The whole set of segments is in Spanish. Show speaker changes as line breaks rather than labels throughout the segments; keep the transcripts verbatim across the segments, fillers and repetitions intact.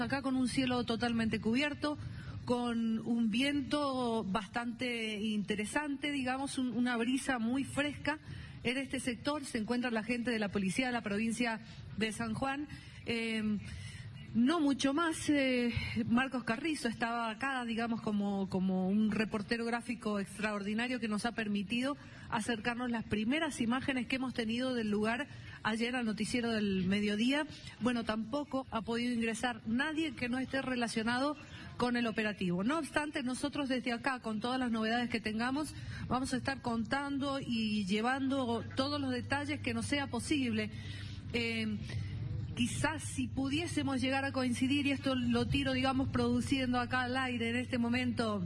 Acá con un cielo totalmente cubierto, con un viento bastante interesante, digamos, un, una brisa muy fresca. En este sector se encuentra la gente de la policía de la provincia de San Juan. Eh, no mucho más. eh, Marcos Carrizo estaba acá, digamos, como, como un reportero gráfico extraordinario que nos ha permitido acercarnos las primeras imágenes que hemos tenido del lugar ayer al noticiero del mediodía. Bueno, tampoco ha podido ingresar nadie que no esté relacionado con el operativo. No obstante, nosotros desde acá, con todas las novedades que tengamos, vamos a estar contando y llevando todos los detalles que nos sea posible. Eh, Quizás si pudiésemos llegar a coincidir, y esto lo tiro, digamos, produciendo acá al aire en este momento,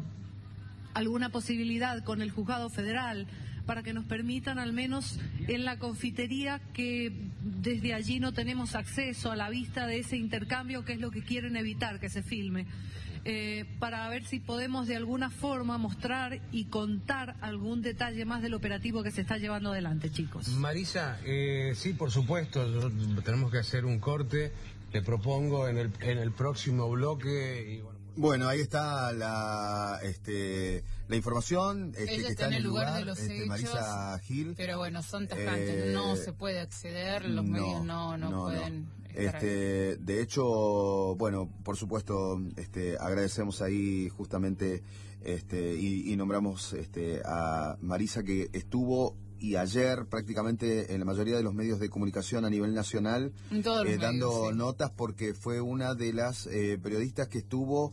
alguna posibilidad con el Juzgado Federal para que nos permitan al menos en la confitería, que desde allí no tenemos acceso a la vista de ese intercambio, que es lo que quieren evitar que se filme. Eh, para ver si podemos de alguna forma mostrar y contar algún detalle más del operativo que se está llevando adelante, chicos.
Marisa, eh, sí, por supuesto, tenemos que hacer un corte, te propongo en el, en el próximo bloque. Y bueno,
Bueno, ahí está la este la información este,
Ella
que
está en el lugar, lugar de los
este,
hechos,
Marisa Gil.
Pero bueno, son tajantes,
eh,
no se puede acceder, los
no,
medios no, no,
no
pueden
no.
estar
este
ahí.
De hecho, bueno, por supuesto, este agradecemos ahí justamente este y, y nombramos este a Marisa, que estuvo y ayer prácticamente en la mayoría de los medios de comunicación a nivel nacional
en todos los
eh,
medios,
dando
sí.
notas, porque fue una de las eh, periodistas que estuvo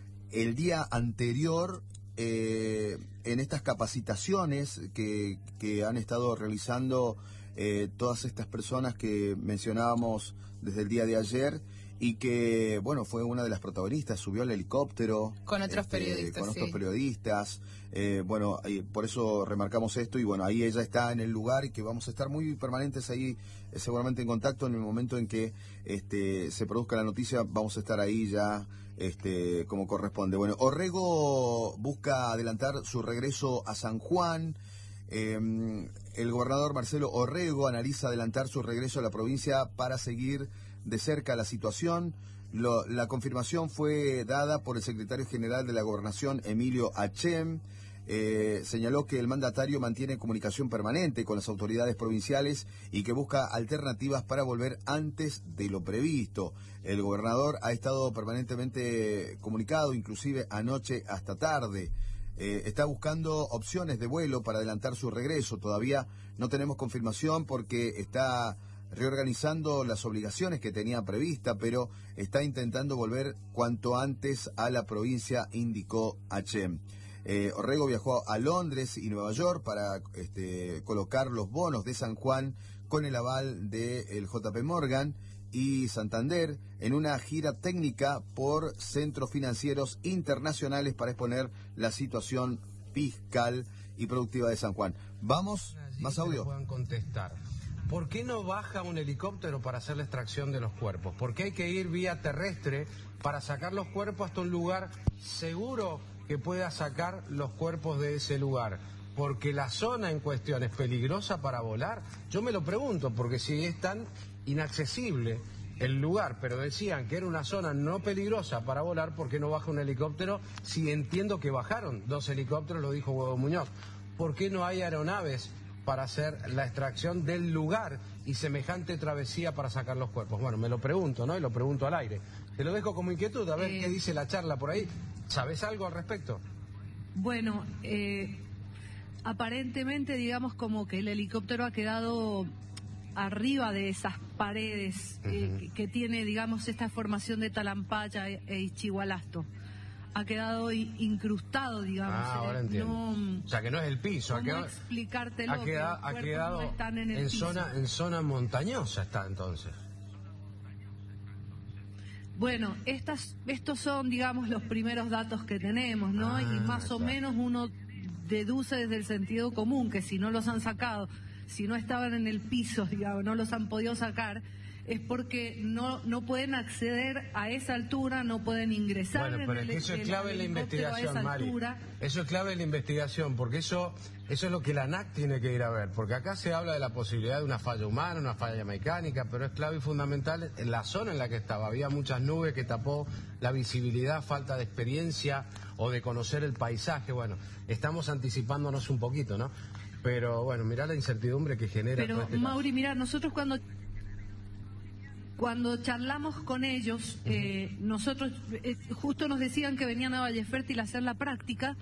el día anterior eh, en estas capacitaciones que, que han estado realizando eh, todas estas personas que mencionábamos desde el día de ayer, y que, bueno, fue una de las protagonistas, subió al helicóptero.
Con otros
este,
periodistas,
Con otros
sí.
periodistas. Eh, bueno, eh, por eso remarcamos esto, y bueno, ahí ella está en el lugar, y que vamos a estar muy permanentes ahí, eh, seguramente en contacto en el momento en que este, se produzca la noticia. Vamos a estar ahí ya este, como corresponde. Bueno, Orrego busca adelantar su regreso a San Juan. Eh, el gobernador Marcelo Orrego analiza adelantar su regreso a la provincia para seguir de cerca la situación. Lo, la confirmación fue dada por el secretario general de la Gobernación, Emilio Achem. Eh, señaló que el mandatario mantiene comunicación permanente con las autoridades provinciales y que busca alternativas para volver antes de lo previsto. El gobernador ha estado permanentemente comunicado, inclusive anoche hasta tarde. Eh, está buscando opciones de vuelo para adelantar su regreso. Todavía no tenemos confirmación porque está reorganizando las obligaciones que tenía prevista, pero está intentando volver cuanto antes a la provincia, indicó Achem. Eh, Orrego viajó a Londres y Nueva York para este, colocar los bonos de San Juan con el aval del J P Morgan y Santander en una gira técnica por centros financieros internacionales para exponer la situación fiscal y productiva de San Juan. Vamos, más audio.
Puedan contestar. ¿Por qué no baja un helicóptero para hacer la extracción de los cuerpos? ¿Por qué hay que ir vía terrestre para sacar los cuerpos hasta un lugar seguro que pueda sacar los cuerpos de ese lugar? Porque la zona en cuestión es peligrosa para volar. Yo me lo pregunto, porque si es tan inaccesible el lugar, pero decían que era una zona no peligrosa para volar, ¿por qué no baja un helicóptero? Si entiendo que bajaron dos helicópteros, lo dijo Hugo Muñoz. ¿Por qué no hay aeronaves para hacer la extracción del lugar y semejante travesía para sacar los cuerpos? Bueno, me lo pregunto, ¿no? Y lo pregunto al aire. Te lo dejo como inquietud, a ver eh... qué dice la charla por ahí. ¿Sabes algo al respecto?
Bueno, eh, aparentemente, digamos, como que el helicóptero ha quedado arriba de esas paredes eh, uh-huh. que, que tiene, digamos, esta formación de Talampaya e, e Ichigualasto. Ha quedado incrustado, digamos.
Ah, ahora entiendo. No, o sea, que no es el piso.
¿Cómo
ha quedado,
explicártelo?
Ha quedado, ha quedado
no están en, el
en,
piso.
zona, en zona montañosa está entonces.
Bueno, estas, estos son, digamos, los primeros datos que tenemos, ¿no? Ah, y más o claro. menos uno deduce desde el sentido común que si no los han sacado, si no estaban en el piso, digamos, no los han podido sacar, es porque no no pueden acceder a esa altura, no pueden ingresar
Bueno,
en
pero es
el,
que eso es
el
clave en la
helicóptero a
investigación,
esa
Mari.
altura.
Eso es clave en la investigación, porque eso eso es lo que la ANAC tiene que ir a ver. Porque acá se habla de la posibilidad de una falla humana, una falla mecánica, pero es clave y fundamental en la zona en la que estaba. Había muchas nubes que tapó la visibilidad, falta de experiencia o de conocer el paisaje. Bueno, estamos anticipándonos un poquito, ¿no? Pero bueno, mirá la incertidumbre que genera
Pero
todo este
Mauri,
caso.
mira, nosotros cuando cuando charlamos con ellos, eh, nosotros eh, justo nos decían que venían a Valle Fértil a hacer la práctica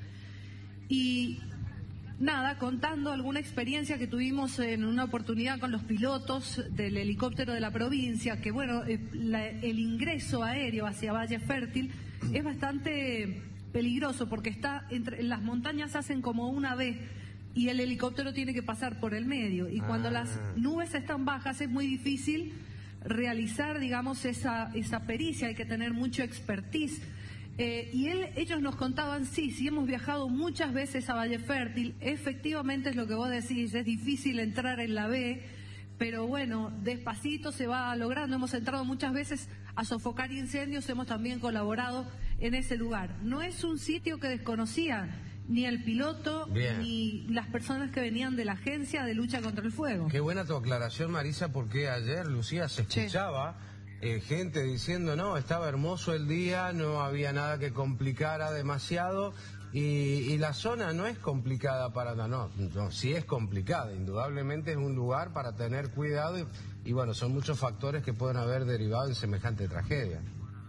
y nada, contando alguna experiencia que tuvimos en una oportunidad con los pilotos del helicóptero de la provincia, que bueno, eh, la- el ingreso aéreo hacia Valle Fértil es bastante peligroso porque está entre las montañas, hacen como una V y el helicóptero tiene que pasar por el medio, y cuando
Ah.
las nubes están bajas es muy difícil realizar, digamos, esa, esa pericia, hay que tener mucho expertise. Eh, y él, ellos nos contaban, sí, sí hemos viajado muchas veces a Valle Fértil, efectivamente es lo que vos decís, es difícil entrar en la B, pero bueno, despacito se va logrando, hemos entrado muchas veces a sofocar incendios, hemos también colaborado en ese lugar. No es un sitio que desconocía ni el piloto,
Bien.
ni las personas que venían de la Agencia de Lucha contra el Fuego.
Qué buena tu aclaración, Marisa, porque ayer, Lucía, se
Sí.
escuchaba eh, gente diciendo, no, estaba hermoso el día, no había nada que complicara demasiado, y, y la zona no es complicada para nada, no, no, sí es complicada, indudablemente es un lugar para tener cuidado, y, y bueno, son muchos factores que pueden haber derivado en semejante tragedia.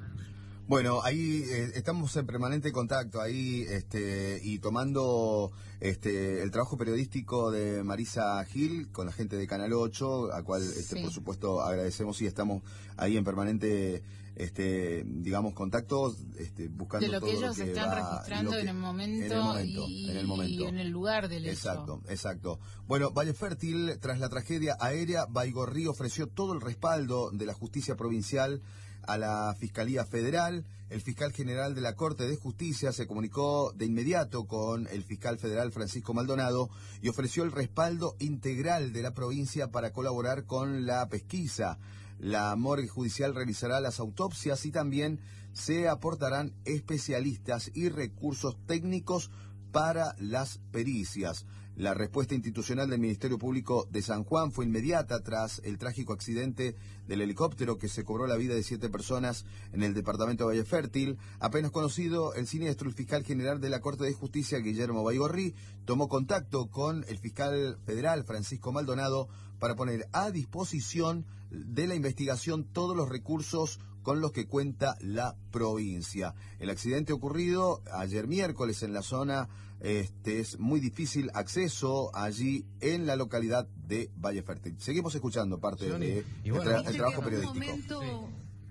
Bueno, ahí eh, estamos en permanente contacto ahí este, y tomando este, el trabajo periodístico de Marisa Gil con la gente de Canal ocho, a cual este,
Sí.
por supuesto agradecemos y estamos ahí en permanente este, digamos contacto este, buscando
De lo que
todo
ellos
lo que
están
va-
registrando
lo que-
en el momento,
en el momento,
y,
en el momento.
y en el lugar del hecho.
Exacto, exacto. Bueno, Valle Fértil, tras la tragedia aérea, Baigorri ofreció todo el respaldo de la justicia provincial a la Fiscalía Federal. El fiscal general de la Corte de Justicia se comunicó de inmediato con el fiscal federal Francisco Maldonado y ofreció el respaldo integral de la provincia para colaborar con la pesquisa. La morgue judicial realizará las autopsias y también se aportarán especialistas y recursos técnicos para las pericias. La respuesta institucional del Ministerio Público de San Juan fue inmediata tras el trágico accidente del helicóptero que se cobró la vida de siete personas en el departamento de Valle Fértil. Apenas conocido el siniestro, el fiscal general de la Corte de Justicia, Guillermo Baigorri, tomó contacto con el fiscal federal Francisco Maldonado para poner a disposición de la investigación todos los recursos con los que cuenta la provincia. El accidente ocurrido ayer miércoles en la zona, este es muy difícil acceso allí en la localidad de Valle Fértil. Seguimos escuchando parte
Johnny,
del
y bueno,
tra-
dice
el
que
trabajo
en un
periodístico.
momento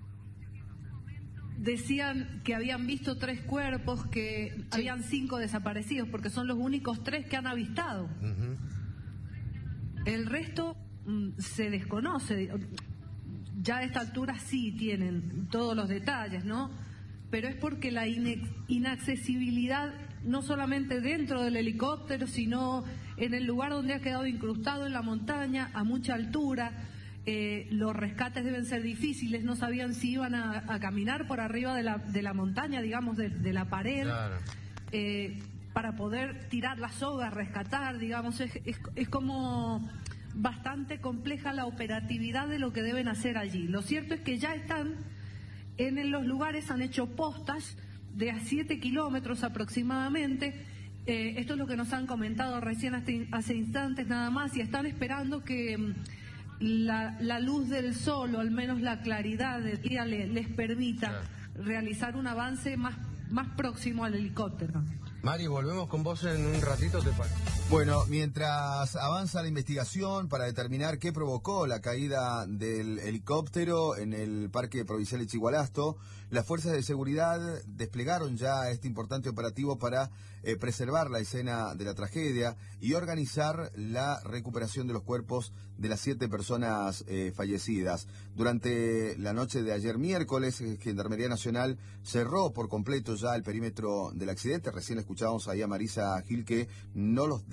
decían que habían visto tres cuerpos, que habían cinco desaparecidos, porque son los únicos tres que han avistado.
Ujú.
El resto mm, se desconoce. Ya a esta altura sí tienen todos los detalles, ¿no? Pero es porque la ine- inaccesibilidad, no solamente dentro del helicóptero, sino en el lugar donde ha quedado incrustado en la montaña, a mucha altura, eh, los rescates deben ser difíciles, no sabían si iban a, a caminar por arriba de la, de la montaña, digamos, de, de la pared.
Claro.
Eh, para poder tirar la soga, rescatar, digamos, es, es, es como bastante compleja la operatividad de lo que deben hacer allí. Lo cierto es que ya están en los lugares, han hecho postas de a siete kilómetros aproximadamente. Eh, esto es lo que nos han comentado recién hace, hace instantes nada más, y están esperando que mm, la, la luz del sol, o al menos la claridad del día, le- les permita
Claro.
realizar un avance más, más próximo al helicóptero.
Mari, volvemos con vos en un ratito, ¿te parece?
Bueno, mientras avanza la investigación para determinar qué provocó la caída del helicóptero en el Parque Provincial de Chigualasto, las fuerzas de seguridad desplegaron ya este importante operativo para eh, preservar la escena de la tragedia y organizar la recuperación de los cuerpos de las siete personas eh, fallecidas. Durante la noche de ayer miércoles, eh, Gendarmería Nacional cerró por completo ya el perímetro del accidente. Recién escuchábamos ahí a Marisa Gil que no los dejó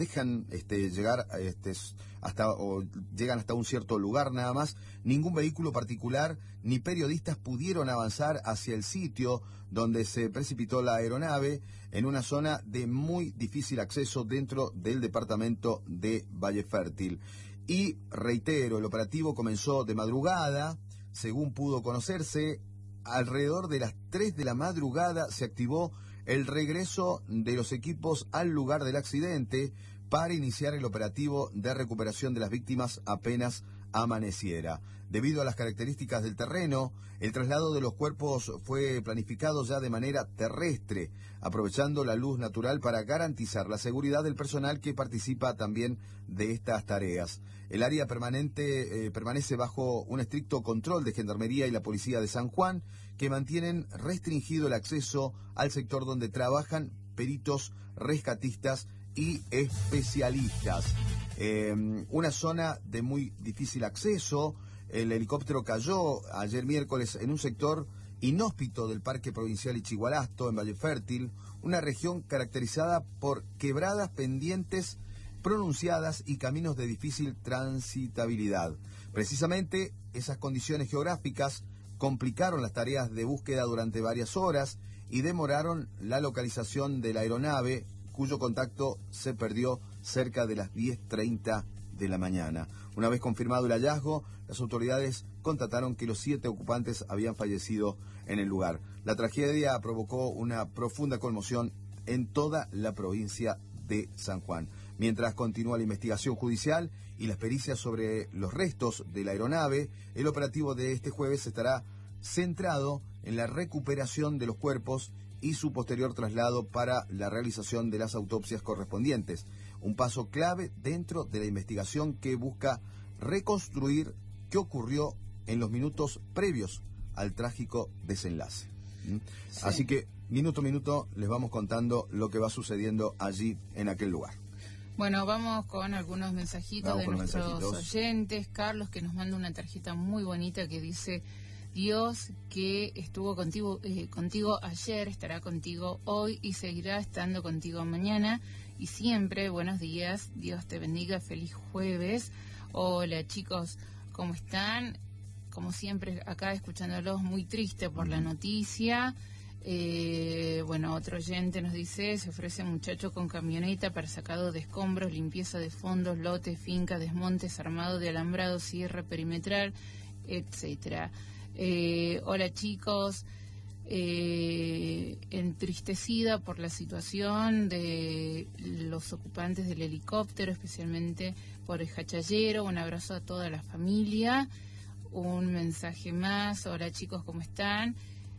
dejan este, llegar este, hasta o llegan hasta un cierto lugar nada más. Ningún vehículo particular ni periodistas pudieron avanzar hacia el sitio donde se precipitó la aeronave, en una zona de muy difícil acceso dentro del departamento de Valle Fértil. Y reitero, el operativo comenzó de madrugada, según pudo conocerse. Alrededor de las tres de la madrugada se activó el regreso de los equipos al lugar del accidente para iniciar el operativo de recuperación de las víctimas apenas amaneciera. Debido a las características del terreno, el traslado de los cuerpos fue planificado ya de manera terrestre, aprovechando la luz natural para garantizar la seguridad del personal que participa también de estas tareas. El área permanente eh, permanece bajo un estricto control de Gendarmería y la Policía de San Juan, que mantienen restringido el acceso al sector donde trabajan peritos, rescatistas y especialistas. Eh, una zona de muy difícil acceso. El helicóptero cayó ayer miércoles en un sector inhóspito del Parque Provincial Ichigualasto, en Valle Fértil, una región caracterizada por quebradas pendientes pronunciadas y caminos de difícil transitabilidad. Precisamente esas condiciones geográficas complicaron las tareas de búsqueda durante varias horas y demoraron la localización de la aeronave, cuyo contacto se perdió cerca de las diez treinta de la mañana. Una vez confirmado el hallazgo, las autoridades constataron que los siete ocupantes habían fallecido en el lugar. La tragedia provocó una profunda conmoción en toda la provincia de San Juan. Mientras continúa la investigación judicial y las pericias sobre los restos de la aeronave, el operativo de este jueves estará centrado en la recuperación de los cuerpos y su posterior traslado para la realización de las autopsias correspondientes. Un paso clave dentro de la investigación que busca reconstruir qué ocurrió en los minutos previos al trágico desenlace. ¿Mm? Sí. Así que minuto a minuto les vamos contando lo que va sucediendo allí en aquel lugar.
Bueno, vamos con algunos mensajitos
vamos
de nuestros mensajitos. oyentes. Carlos, que nos manda una tarjeta muy bonita que dice: Dios que estuvo contigo, eh, contigo ayer, estará contigo hoy y seguirá estando contigo mañana y siempre. Buenos días, Dios te bendiga, feliz jueves. Hola chicos, ¿cómo están? Como siempre acá escuchándolos, muy triste por la noticia. Eh, bueno, otro oyente nos dice: se ofrece muchacho con camioneta para sacado de escombros, limpieza de fondos, lotes, fincas, desmontes, armado de alambrado, cierre perimetral, etcétera. Eh, hola chicos, eh, entristecida por la situación de los ocupantes del helicóptero, especialmente por el hachallero. Un abrazo a toda la familia. Un mensaje más: hola chicos, ¿cómo están?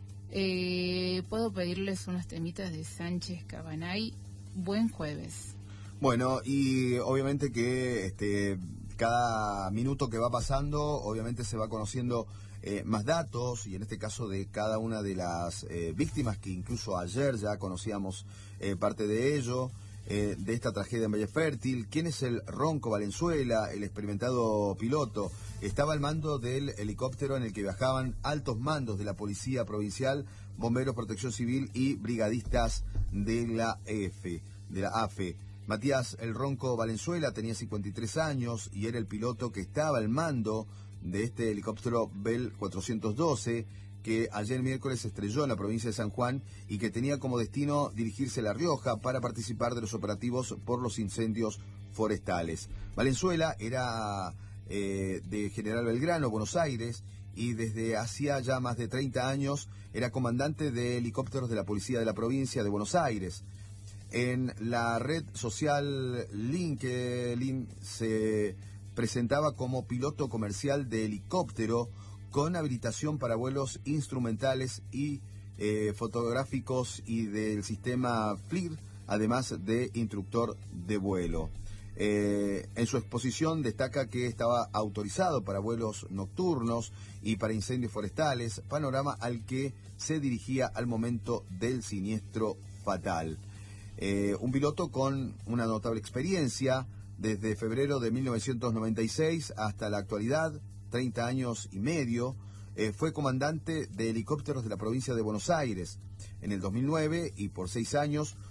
Eh, ¿Puedo pedirles unos temitas de Sánchez Cabanay? Buen jueves.
Bueno, y obviamente que este, cada minuto que va pasando, obviamente se va conociendo eh, más datos, y en este caso de cada una de las eh, víctimas, que incluso ayer ya conocíamos eh, parte de ello, eh, de esta tragedia en Valle Fértil. ¿Quién es el Ronco Valenzuela, el experimentado piloto? Estaba al mando del helicóptero en el que viajaban altos mandos de la Policía Provincial, Bomberos, Protección Civil y brigadistas de la EFE, de la A F E. Matías El Ronco Valenzuela tenía cincuenta y tres años y era el piloto que estaba al mando de este helicóptero Bell cuatrocientos doce, que ayer miércoles se estrelló en la provincia de San Juan y que tenía como destino dirigirse a La Rioja para participar de los operativos por los incendios forestales. Valenzuela era eh, de General Belgrano, Buenos Aires, y desde hacía ya más de treinta años era comandante de helicópteros de la Policía de la Provincia de Buenos Aires. En la red social LinkedIn se presentaba como piloto comercial de helicóptero con habilitación para vuelos instrumentales y eh, fotográficos y del sistema FLIR, además de instructor de vuelo. Eh, en su exposición destaca que estaba autorizado para vuelos nocturnos y para incendios forestales, panorama al que se dirigía al momento del siniestro fatal. Eh, un piloto con una notable experiencia desde febrero de mil novecientos noventa y seis hasta la actualidad, treinta años y medio, eh, fue comandante de helicópteros de la provincia de Buenos Aires. En el dos mil nueve y por seis años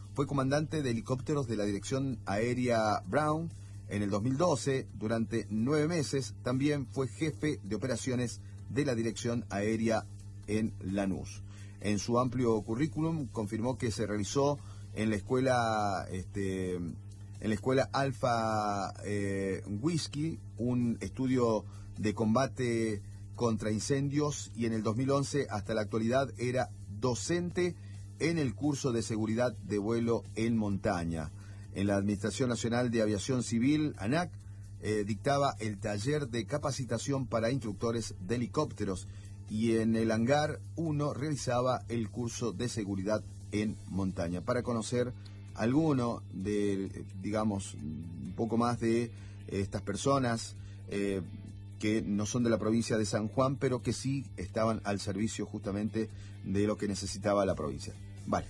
fue comandante de helicópteros de la Dirección Aérea Brown en el dos mil doce. Durante nueve meses también fue jefe de operaciones de la Dirección Aérea en Lanús. En su amplio currículum confirmó que se realizó en la escuela, este, en la escuela Alfa eh, Whisky un estudio de combate contra incendios, y en el dos mil once hasta la actualidad era docente en el curso de seguridad de vuelo en montaña. En la Administración Nacional de Aviación Civil, ANAC, eh, dictaba el taller de capacitación para instructores de helicópteros, y en el Hangar uno realizaba el curso de seguridad en montaña. Para conocer alguno de, digamos, un poco más de estas personas eh, que no son de la provincia de San Juan, pero que sí estaban al servicio justamente de lo que necesitaba la provincia. Vale.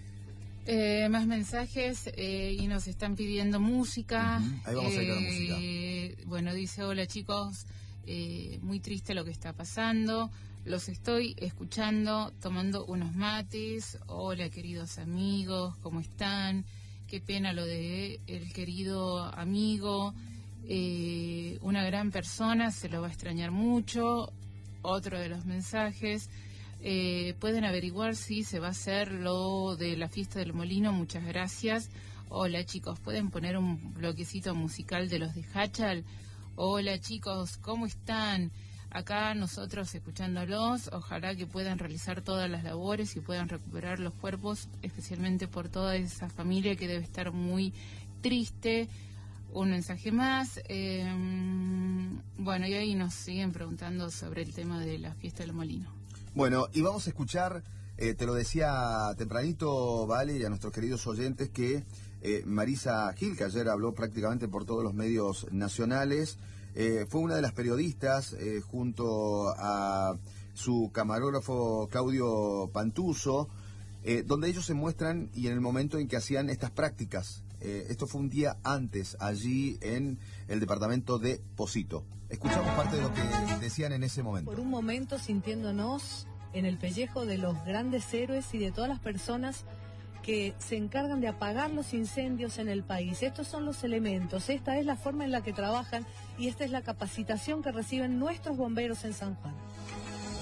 Eh, más mensajes eh, y nos están pidiendo música.
Uh-huh. Ahí vamos eh, a ir a la música.
Bueno, dice: hola chicos, eh, muy triste lo que está pasando. Los estoy escuchando, tomando unos mates. Hola queridos amigos, ¿cómo están? Qué pena lo de el querido amigo. Eh, una gran persona, se lo va a extrañar mucho. Otro de los mensajes: eh, pueden averiguar si se va a hacer lo de la fiesta del molino, muchas gracias. Hola chicos, ¿pueden poner un bloquecito musical de los de Hachal? Hola chicos, ¿cómo están? Acá nosotros escuchándolos, ojalá que puedan realizar todas las labores y puedan recuperar los cuerpos, especialmente por toda esa familia que debe estar muy triste. Un mensaje más. Eh, bueno, y ahí nos siguen preguntando sobre el tema de la fiesta del molino.
Bueno, y vamos a escuchar, eh, te lo decía tempranito, Vale, y a nuestros queridos oyentes, que eh, Marisa Gil, que ayer habló prácticamente por todos los medios nacionales, eh, fue una de las periodistas, eh, junto a su camarógrafo Claudio Pantuso, eh, donde ellos se muestran y en el momento en que hacían estas prácticas. Eh, esto fue un día antes, allí en el departamento de Posito. Escuchamos parte de lo que decían en ese momento.
Por un momento sintiéndonos en el pellejo de los grandes héroes y de todas las personas que se encargan de apagar los incendios en el país. Estos son los elementos, esta es la forma en la que trabajan y esta es la capacitación que reciben nuestros bomberos en San Juan.